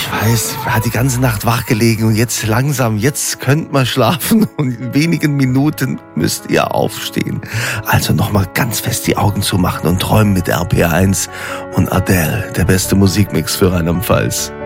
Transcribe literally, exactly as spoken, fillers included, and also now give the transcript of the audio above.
weiß, hat die ganze Nacht wach gelegen und jetzt langsam, jetzt könnt man schlafen und in wenigen Minuten müsst ihr aufstehen. Also nochmal ganz fest die Augen zumachen und träumen mit R P R eins und Adele, der beste Musikmix für Rheinland-Pfalz.